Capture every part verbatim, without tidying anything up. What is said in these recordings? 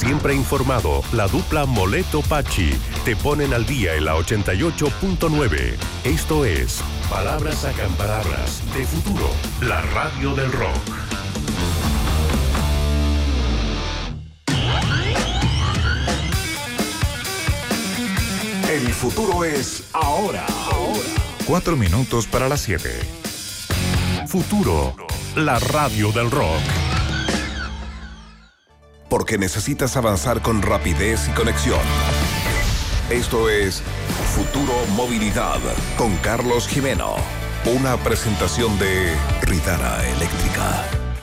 siempre informado, la dupla Moleto-Pachi te ponen al día en la ochenta y ocho punto nueve. Esto es Palabras Sacan Palabras de Futuro, la radio del rock. El futuro es ahora. ahora. Cuatro minutos para las siete. Futuro, la radio del rock. Porque necesitas avanzar con rapidez y conexión. Esto es Futuro Movilidad con Carlos Jimeno. Una presentación de Ridara Eléctrica.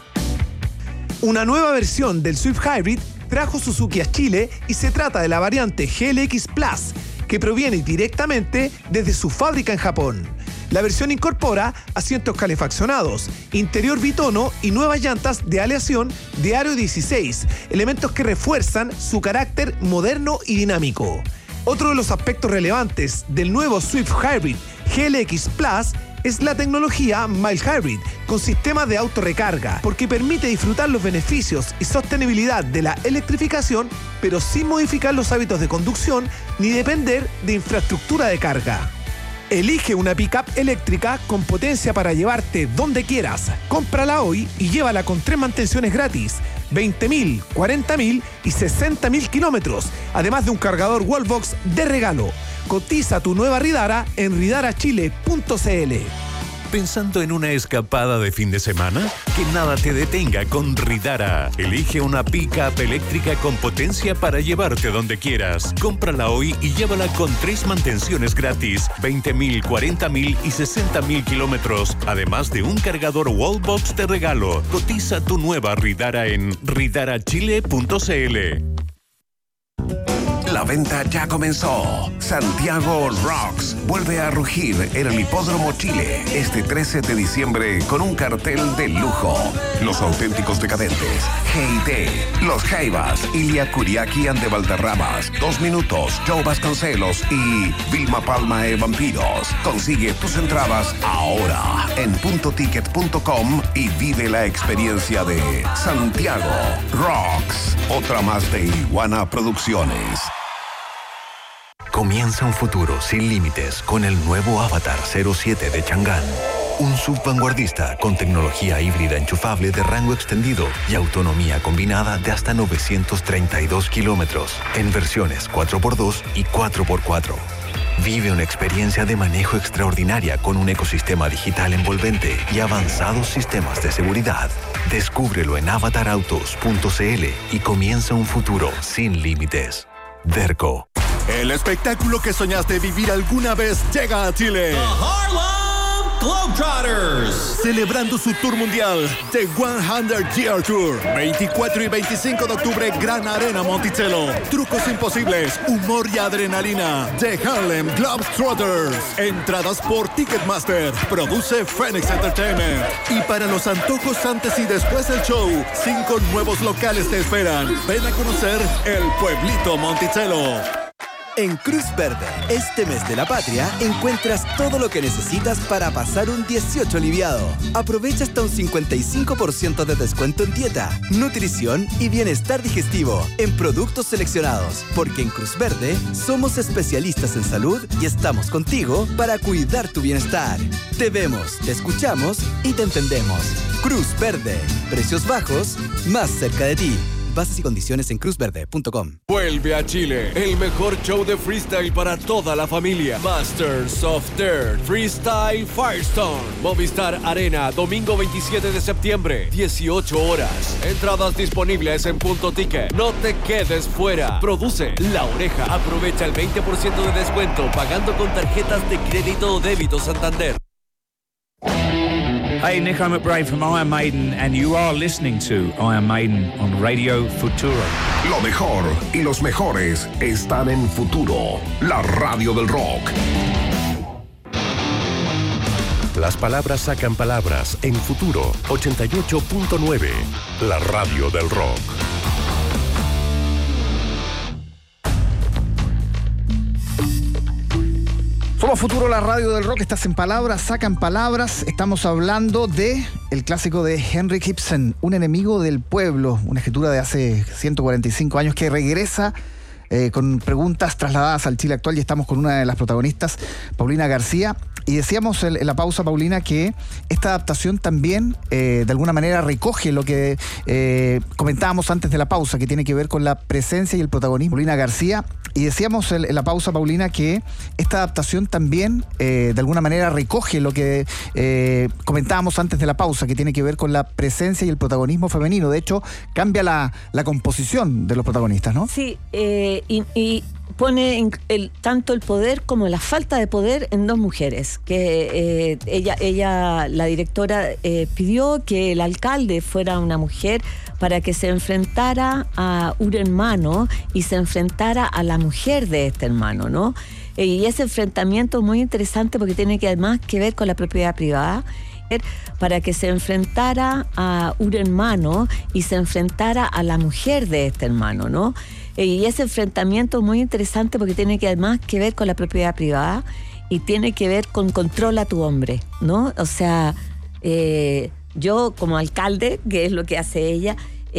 Una nueva versión del Swift Hybrid trajo Suzuki a Chile y se trata de la variante G L X Plus, que proviene directamente desde su fábrica en Japón. La versión incorpora asientos calefaccionados, interior bitono y nuevas llantas de aleación de aro dieciséis, elementos que refuerzan su carácter moderno y dinámico. Otro de los aspectos relevantes del nuevo Swift Hybrid G L X Plus es la tecnología Mild Hybrid con sistema de autorrecarga, porque permite disfrutar los beneficios y sostenibilidad de la electrificación, pero sin modificar los hábitos de conducción ni depender de infraestructura de carga. Elige una pick-up eléctrica con potencia para llevarte donde quieras. Cómprala hoy y llévala con tres mantenciones gratis, veinte mil, cuarenta mil y sesenta mil kilómetros, además de un cargador Wallbox de regalo. Cotiza tu nueva Ridara en ridara chile punto c l. ¿Pensando en una escapada de fin de semana? Que nada te detenga con Ridara. Elige una pick-up eléctrica con potencia para llevarte donde quieras. Cómprala hoy y llévala con tres mantenciones gratis, veinte mil, cuarenta mil y sesenta mil kilómetros, además de un cargador Wallbox de regalo. Cotiza tu nueva Ridara en ridara chile punto c l. La venta ya comenzó. Santiago Rocks vuelve a rugir en el Hipódromo Chile este trece de diciembre con un cartel de lujo. Los auténticos decadentes, G I T, Los Jaivas, Ilia Kuriaki and de Valderramas, Dos Minutos, Joe Vasconcelos y Vilma Palma e Vampiros. Consigue tus entradas ahora en punto ticket punto com y vive la experiencia de Santiago Rocks. Otra más de Iguana Producciones. Comienza un futuro sin límites con el nuevo Avatar cero siete de Chang'an. Un S U V vanguardista con tecnología híbrida enchufable de rango extendido y autonomía combinada de hasta novecientos treinta y dos kilómetros en versiones cuatro por dos y cuatro por cuatro. Vive una experiencia de manejo extraordinaria con un ecosistema digital envolvente y avanzados sistemas de seguridad. Descúbrelo en avatar autos punto c l y comienza un futuro sin límites. Derco. El espectáculo que soñaste vivir alguna vez llega a Chile. The Harlem Globetrotters. Celebrando su tour mundial, The cien Year Tour. veinticuatro y veinticinco de octubre, Gran Arena Monticello. Trucos imposibles, humor y adrenalina. The Harlem Globetrotters. Entradas por Ticketmaster. Produce Phoenix Entertainment. Y para los antojos antes y después del show, cinco nuevos locales te esperan. Ven a conocer el pueblito Monticello. En Cruz Verde, este mes de la patria, encuentras todo lo que necesitas para pasar un dieciocho aliviado. Aprovecha hasta un cincuenta y cinco por ciento de descuento en dieta, nutrición y bienestar digestivo en productos seleccionados, porque en Cruz Verde somos especialistas en salud y estamos contigo para cuidar tu bienestar. Te vemos, te escuchamos y te entendemos. Cruz Verde, precios bajos, más cerca de ti. Bases y condiciones en cruz verde punto com. Vuelve a Chile el mejor show de freestyle para toda la familia. Masters of Dirt Freestyle Firestone. Movistar Arena, domingo veintisiete de septiembre, dieciocho horas. Entradas disponibles en Punto Ticket. No te quedes fuera. Produce La Oreja. Aprovecha el veinte por ciento de descuento pagando con tarjetas de crédito o débito Santander. Hey, Nico McBride from Iron Maiden, and you are listening to Iron Maiden on Radio Futuro. Lo mejor y los mejores están en Futuro, la radio del rock. Las palabras sacan palabras en Futuro ochenta y ocho punto nueve, la radio del rock. Somos Futuro, la radio del rock. Estás en Palabras, sacan palabras. Estamos hablando de el clásico de Henrik Ibsen, Un enemigo del pueblo, una escritura de hace ciento cuarenta y cinco años que regresa eh, con preguntas trasladadas al Chile actual, y estamos con una de las protagonistas, Paulina García. Y decíamos en, en la pausa, Paulina, que esta adaptación también eh, de alguna manera recoge lo que eh, comentábamos antes de la pausa, que tiene que ver con la presencia y el protagonismo. Paulina García. Y decíamos en, en la pausa, Paulina, que esta adaptación también eh, de alguna manera recoge lo que eh, comentábamos antes de la pausa, que tiene que ver con la presencia y el protagonismo femenino. De hecho, cambia la, la composición de los protagonistas, ¿no? Sí, eh, y, y pone en el, tanto el poder como la falta de poder en dos mujeres. Que eh, ella, ella, la directora, eh, pidió que el alcalde fuera una mujer para que se enfrentara a un hermano y se enfrentara a la mujer de este hermano, ¿no? Y ese enfrentamiento es muy interesante porque tiene que además que ver con la propiedad privada, para que se enfrentara a un hermano y se enfrentara a la mujer de este hermano, ¿no? Y ese enfrentamiento es muy interesante porque tiene que además que ver con la propiedad privada y tiene que ver con control a tu hombre, ¿no? O sea, eh, yo como alcalde, que es lo que hace ella,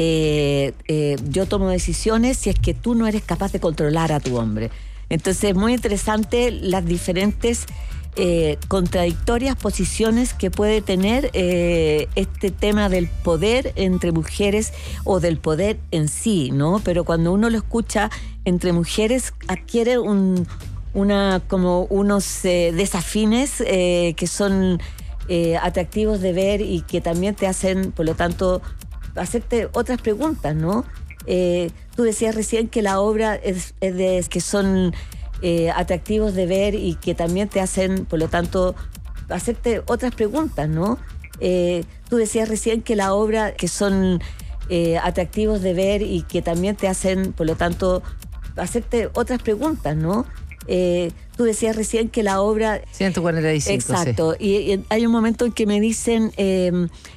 eh, eh, yo tomo decisiones si es que tú no eres capaz de controlar a tu hombre. Entonces es muy interesante las diferentes eh, contradictorias posiciones que puede tener eh, este tema del poder entre mujeres o del poder en sí, ¿no? Pero cuando uno lo escucha entre mujeres adquiere un, una, como unos eh, desafines eh, que son Eh, atractivos de ver y que también te hacen, por lo tanto, hacerte otras preguntas, ¿no? Eh, tú decías recién que la obra es, es de que son eh, atractivos de ver y que también te hacen, por lo tanto, hacerte otras preguntas, ¿no? Eh, tú decías recién que la obra que son eh, atractivos de ver y que también te hacen, por lo tanto, hacerte otras preguntas, ¿no? Eh, tú decías recién que la obra... ciento cuarenta y cinco, exacto, sí. y, y hay un momento en que me dicen eh,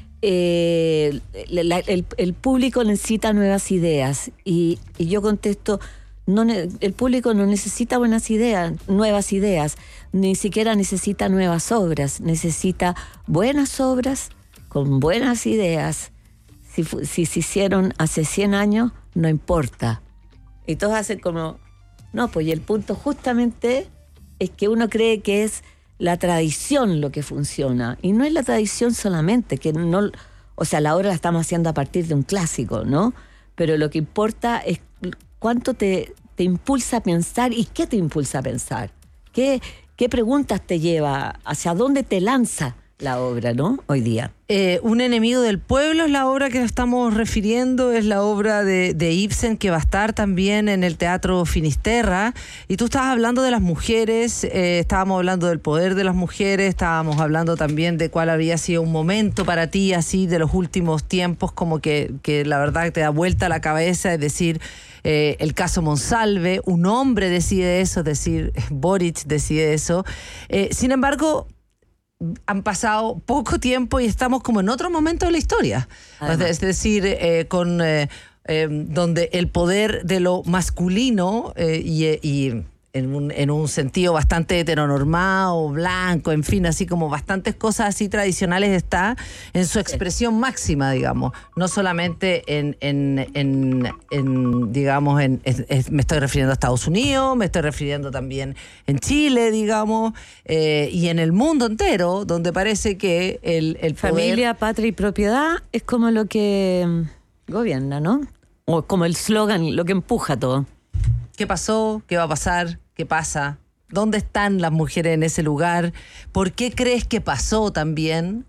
eh, la, el, el público necesita nuevas ideas y, y yo contesto, no, el público no necesita buenas ideas, nuevas ideas, ni siquiera necesita nuevas obras, necesita buenas obras con buenas ideas. Si, si se hicieron hace cien años, no importa. Y todos hacen como... No, pues y el punto justamente es que uno cree que es la tradición lo que funciona. Y no es la tradición solamente, que no, o sea, la obra la estamos haciendo a partir de un clásico, ¿no? Pero lo que importa es cuánto te, te impulsa a pensar y qué te impulsa a pensar. ¿Qué, qué preguntas te lleva? ¿Hacia dónde te lanza la obra, ¿no? Hoy día. Eh, Un enemigo del pueblo es la obra que nos estamos refiriendo, es la obra de, de Ibsen, que va a estar también en el Teatro Finisterra. Y tú estabas hablando de las mujeres, eh, estábamos hablando del poder de las mujeres, estábamos hablando también de cuál había sido un momento para ti, así, de los últimos tiempos, como que, que la verdad te da vuelta a la cabeza, es decir, eh, el caso Monsalve, un hombre decide eso, es decir, Boric decide eso. Eh, sin embargo, han pasado poco tiempo y estamos como en otro momento de la historia. Además. Es decir, eh, con eh, eh, donde el poder de lo masculino eh, y, y en, un, en un sentido bastante heteronormado, blanco, en fin, así como bastantes cosas así tradicionales está en su expresión máxima, digamos. No solamente en, en, en, en digamos, en, es, es, me estoy refiriendo a Estados Unidos, me estoy refiriendo también en Chile, digamos, eh, y en el mundo entero, donde parece que el, el poder... Familia, patria y propiedad es como lo que gobierna, ¿no? O como el slogan, lo que empuja todo. ¿Qué pasó? ¿Qué va a pasar? ¿Qué pasa? ¿Dónde están las mujeres en ese lugar? ¿Por qué crees que pasó también?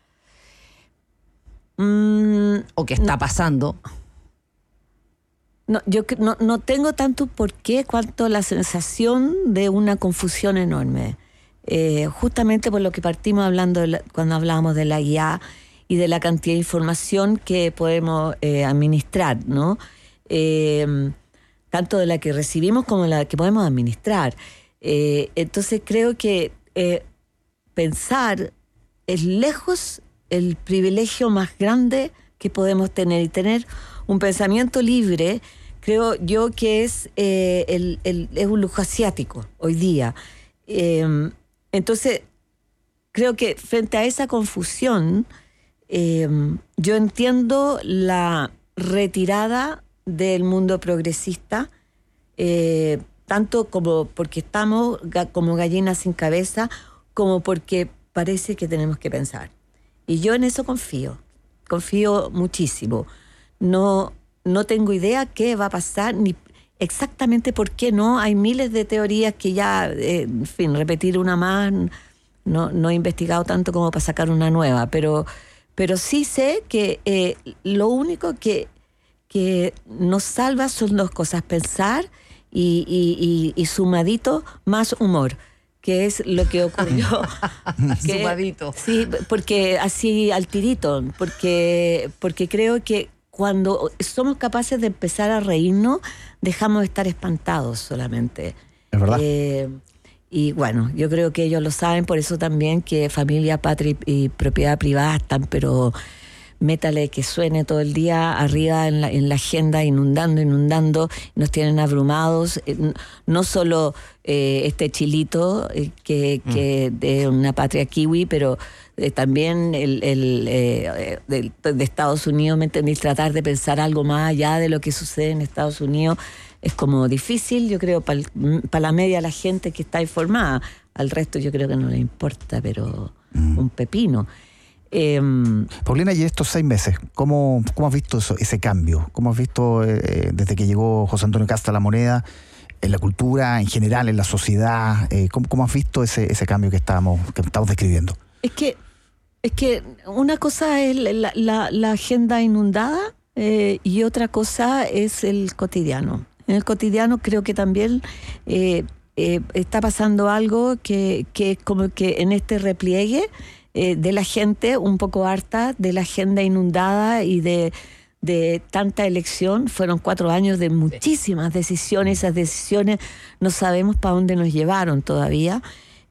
Mm, ¿O qué está pasando? No, yo no, no tengo tanto por qué cuanto la sensación de una confusión enorme. Eh, justamente por lo que partimos hablando de la, cuando hablábamos de la I A y de la cantidad de información que podemos eh, administrar, ¿no? Eh, tanto de la que recibimos como de la que podemos administrar. Eh, entonces creo que eh, pensar es lejos el privilegio más grande que podemos tener, y tener un pensamiento libre, creo yo que es, eh, el, el, es un lujo asiático hoy día. Eh, entonces, creo que frente a esa confusión, eh, yo entiendo la retirada del mundo progresista, eh, tanto como porque estamos ga- como gallinas sin cabeza, como porque parece que tenemos que pensar. Y yo en eso confío, confío muchísimo. No, no tengo idea qué va a pasar, ni exactamente por qué no. Hay miles de teorías que ya, eh, en fin, repetir una más, no, no he investigado tanto como para sacar una nueva, pero, pero sí sé que eh, lo único que, que nos salva son dos cosas: pensar y, y, y, y sumadito más humor, que es lo que ocurrió. que, Sumadito. Sí, porque así al tirito, porque, porque creo que cuando somos capaces de empezar a reírnos, dejamos de estar espantados solamente. Es verdad. Eh, y bueno, yo creo que ellos lo saben, por eso también que familia, patria y, y propiedad privada están, pero métale que suene todo el día arriba en la, en la agenda, inundando, inundando, nos tienen abrumados. Eh, no solo eh, este chilito, eh, que, que de una patria kiwi, pero eh, también el, el eh, de, de Estados Unidos, ¿me entendéis? Tratar de pensar algo más allá de lo que sucede en Estados Unidos es como difícil, yo creo, para pa la media la gente que está informada. Al resto yo creo que no le importa, pero mm. un pepino. Eh, Paulina, y estos seis meses, ¿cómo, cómo has visto eso, ese cambio? ¿Cómo has visto eh, desde que llegó José Antonio Cast a La Moneda, en la cultura, en general, en la sociedad? Eh, ¿cómo, ¿Cómo has visto ese, ese cambio que estábamos, que estamos describiendo? Es que, es que una cosa es la, la, la agenda inundada eh, y otra cosa es el cotidiano. En el cotidiano creo que también eh, eh, está pasando algo que, que es como que en este repliegue eh, de la gente un poco harta de la agenda inundada y de, de tanta elección. Fueron cuatro años de muchísimas decisiones. Esas decisiones no sabemos para dónde nos llevaron todavía.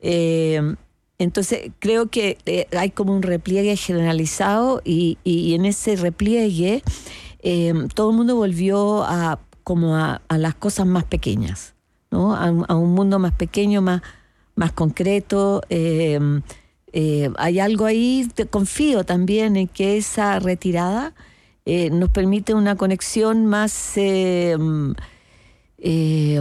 Eh, entonces creo que eh, hay como un repliegue generalizado y, y, y en ese repliegue eh, todo el mundo volvió a como a, a las cosas más pequeñas, ¿no? A, a un mundo más pequeño, más, más concreto. Eh, eh, hay algo ahí, te confío también en que esa retirada eh, nos permite una conexión más eh, eh,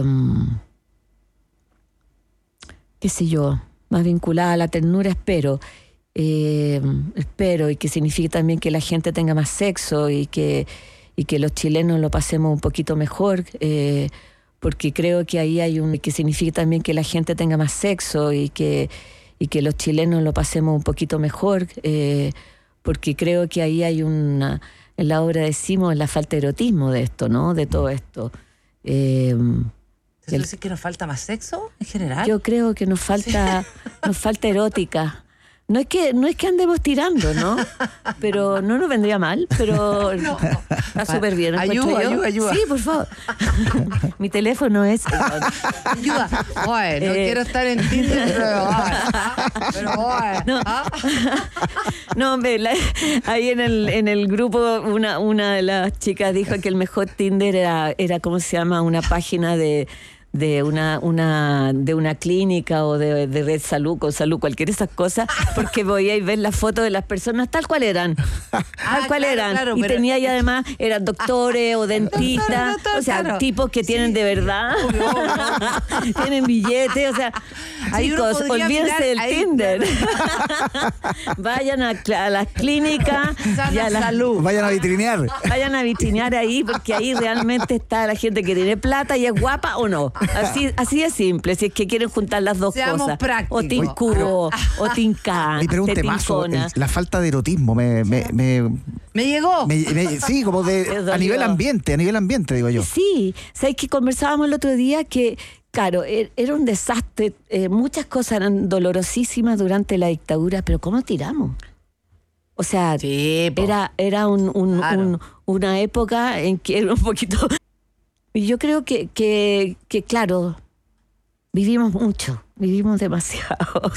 qué sé yo, más vinculada a la ternura, espero. Eh, espero, y que signifique también que la gente tenga más sexo y que y que los chilenos lo pasemos un poquito mejor, eh, porque creo que ahí hay un... que significa también que la gente tenga más sexo y que, y que los chilenos lo pasemos un poquito mejor, eh, porque creo que ahí hay una... en la obra decimos la falta de erotismo de esto, ¿no? De todo esto. Eh, ¿Tú dices que nos falta más sexo en general? Yo creo que nos falta, sí. nos falta erótica. No es que no es que andemos tirando, ¿no? Pero no nos vendría mal, pero no. Está súper bien. Ayuda, ayuda, ayuda. Sí, por favor. Mi teléfono es... Ayuda. Bueno, no eh... quiero estar en Tinder, pero pero bueno. No, ¿ah? no me, la, ahí en el, en el grupo una, una de las chicas dijo que el mejor Tinder era, era ¿cómo se llama? Una página de... de una, una de una clínica o de, de Red Salud, con Salud, cualquiera de esas cosas, porque voy a ver las fotos de las personas tal cual eran. Tal ah, cual claro, eran. Claro, y pero... tenía y además eran doctores o dentistas, claro, claro, o sea, claro. tipos que tienen sí. de verdad, obvio, obvio. Tienen billetes, o sea, ahí chicos, olvídense del ahí, Tinder. Claro. Vayan a, a las clínicas y a la salud. Vayan a vitrinear. Vayan a vitrinear ahí, porque ahí realmente está la gente que tiene plata y es guapa o no. Así, así es simple, si es que quieren juntar las dos Seamos cosas. prácticos. O tincubo, o tinca. Me pregunté más, la falta de erotismo me... Me, me, me llegó. Me, me, sí, como de... A nivel ambiente, a nivel ambiente, digo yo. Sí, sabes que conversábamos el otro día que... Claro, era un desastre, eh, muchas cosas eran dolorosísimas durante la dictadura, pero ¿cómo tiramos? O sea, sí, era, era un, un, claro. un, una época en que era un poquito... Y yo creo que, que, que, claro, vivimos mucho, vivimos demasiado.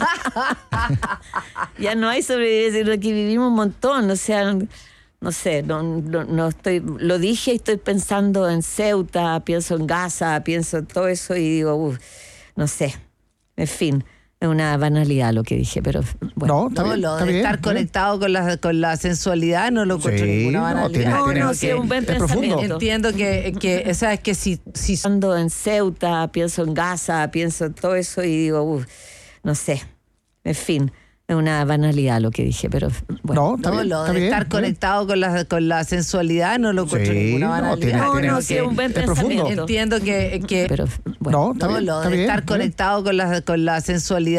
Ya no hay sobrevivencia, sino que vivimos un montón, o sea... No sé, no, no, no estoy, lo dije y estoy pensando en Ceuta, pienso en Gaza, pienso en todo eso y digo, uff, no sé. En fin, es una banalidad lo que dije, pero bueno. No, está No, bien, lo está de bien, estar está bien. conectado con la, con la sensualidad no lo encuentro Sí, ninguna no, banalidad. tiene- No, tiene- no, sí, es un buen es profundo. pensamiento. Entiendo que, que, o sea, es que si, si Ando en Ceuta, pienso en Gaza, pienso en todo eso y digo, uff, no sé. En fin, es una banalidad lo que dije, pero bueno. No, está no, bien, lo está de bien, estar está bien. conectado con la, con la sensualidad no lo encuentro Sí, ninguna no, banalidad. tiene- No, tiene- no, sí, es un buen es profundo. pensamiento. Entiendo que, que Pero bueno. No, está no, bien, lo está de bien, estar está bien. conectado con la, con la sensualidad